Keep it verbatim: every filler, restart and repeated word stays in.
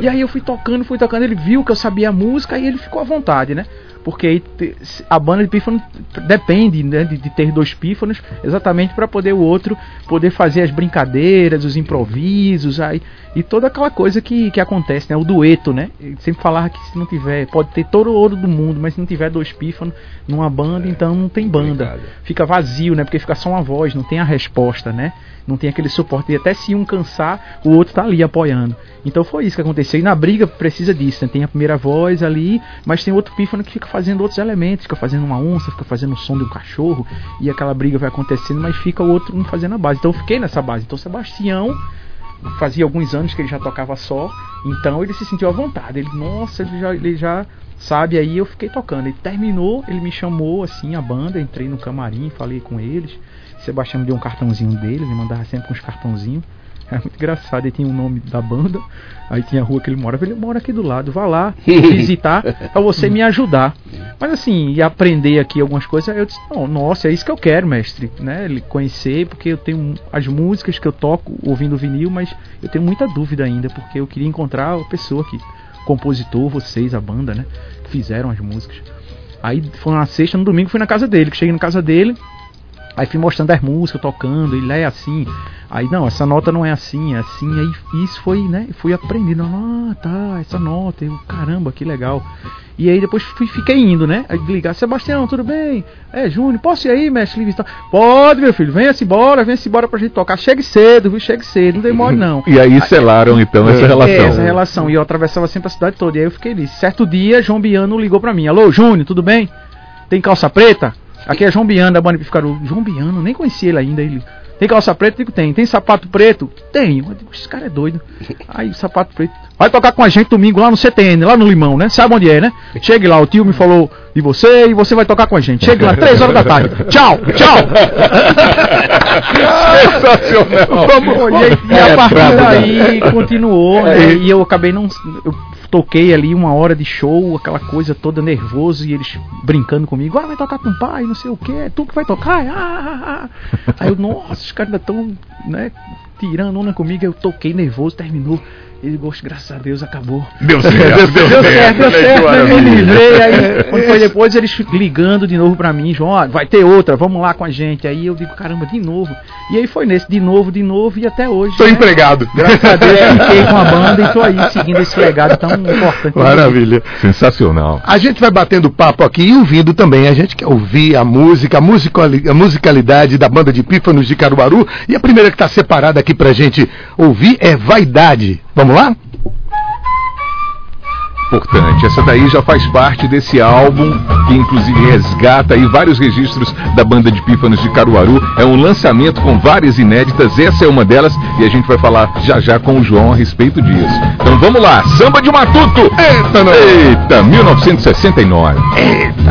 E aí eu fui tocando, fui tocando, ele viu que eu sabia a música e ele ficou à vontade, né? Porque aí a banda de pífano depende, né, de, de ter dois pífanos, exatamente para poder o outro poder fazer as brincadeiras, os improvisos, aí, e toda aquela coisa que, que acontece, né? O dueto, né? Eu sempre falava que se não tiver, pode ter todo o ouro do mundo, mas se não tiver dois pífanos numa banda, é, então não tem banda. Obrigado. Fica vazio, né? Porque fica só uma voz, não tem a resposta, né? Não tem aquele suporte, e até se um cansar, o outro tá ali apoiando. Então foi isso que aconteceu. E na briga precisa disso, né? Tem a primeira voz ali, mas tem outro pífano que fica fazendo outros elementos, fica fazendo uma onça, fica fazendo o som de um cachorro, e aquela briga vai acontecendo, mas fica o outro não fazendo a base. Então eu fiquei nessa base. Então Sebastião, fazia alguns anos que ele já tocava só, então ele se sentiu à vontade. Ele, nossa, ele já, ele já sabe, aí eu fiquei tocando. Ele terminou, ele me chamou assim, a banda, entrei no camarim, falei com eles. Sebastião me deu um cartãozinho dele, ele mandava sempre com uns cartãozinhos. Era muito engraçado, ele tinha o nome da banda, aí tinha a rua que ele morava, ele mora aqui do lado, vá lá visitar pra você me ajudar. Mas assim, e aprender aqui algumas coisas, eu disse, não, nossa, é isso que eu quero, mestre, né? Ele conhecer, porque eu tenho as músicas que eu toco ouvindo vinil, mas eu tenho muita dúvida ainda, porque eu queria encontrar a pessoa que, compositor, vocês, a banda, né? Que fizeram as músicas. Aí foi na sexta, no domingo fui na casa dele, que cheguei na casa dele. Aí fui mostrando as músicas, tocando, ele é assim. Aí, não, essa nota não é assim, é assim. Aí isso foi, né, fui aprendendo. Ah, tá, essa nota, eu, caramba, que legal. E aí depois fui, fiquei indo, né, aí ligar, Sebastião, tudo bem? É, Júnior, posso ir aí, mestre Livre? Pode, meu filho, venha-se embora, venha-se embora pra gente tocar. Chegue cedo, viu, chegue cedo, não demore não. E aí selaram, então, essa é, relação. É, essa relação, e eu atravessava sempre a cidade toda. E aí eu fiquei ali. Certo dia, João Biano ligou pra mim. Alô, Júnior, tudo bem? Tem calça preta? Aqui é João Biano da banda Pífaro. João Biano, nem conhecia ele ainda. Ele, tem calça preta? Eu digo, tem. Tem sapato preto? Tenho. Eu digo, esse cara é doido. Aí o sapato preto. Vai tocar com a gente domingo lá no C T N, lá no Limão, né? Sabe onde é, né? Chegue lá, o tio me falou de você e você vai tocar com a gente. Chegue lá, três horas da tarde. Tchau, tchau. Sensacional. Vamos, e, aí, e a partir daí continuou, né? E eu acabei não... Eu, toquei ali uma hora de show, aquela coisa toda nervoso, e eles brincando comigo, ah, vai tocar com o pai, não sei o que, é tu que vai tocar? Ah, ah, ah. Aí eu, nossa, os caras ainda estão, né, tirando onda comigo, eu toquei nervoso, terminou. Ele, graças a Deus, acabou. Deu certo, deu, deu, deu certo, certo, deu certo, né, me livrei. Aí, quando foi depois, eles ligando de novo pra mim, João, ó, vai ter outra, vamos lá com a gente. Aí eu digo, caramba, de novo. E aí foi nesse, de novo, de novo, e até hoje. Tô né? empregado. Graças a Deus, fiquei com a banda e tô aí, seguindo esse legado tão importante. Maravilha. Sensacional. A gente vai batendo papo aqui e ouvindo também. A gente quer ouvir a música, a, musicali- a musicalidade da banda de Pífanos de Caruaru. E a primeira que tá separada aqui pra gente ouvir é Vaidade. Vamos lá? Importante, essa daí já faz parte desse álbum, que inclusive resgata aí vários registros da banda de Pífanos de Caruaru. É um lançamento com várias inéditas, essa é uma delas, e a gente vai falar já já com o João a respeito disso. Então vamos lá, Samba de Matuto! Eita, não. Eita, mil novecentos e sessenta e nove. Eita!